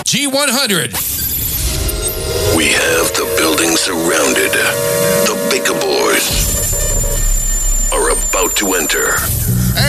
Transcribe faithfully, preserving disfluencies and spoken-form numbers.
G one hundred. We have the building surrounded. The Baker Boys are about to enter.